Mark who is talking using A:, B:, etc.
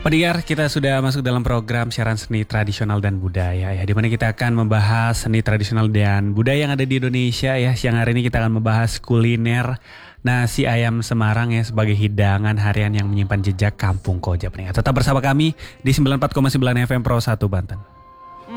A: Pendengar, kita sudah masuk dalam program siaran seni tradisional dan budaya ya, di mana kita akan membahas seni tradisional dan budaya yang ada di Indonesia ya. Siang hari ini kita akan membahas kuliner nasi ayam Semarang ya sebagai hidangan harian yang menyimpan jejak kampung Koja. Pendengar, tetap bersama kami di 94,9 FM Pro 1 Banten.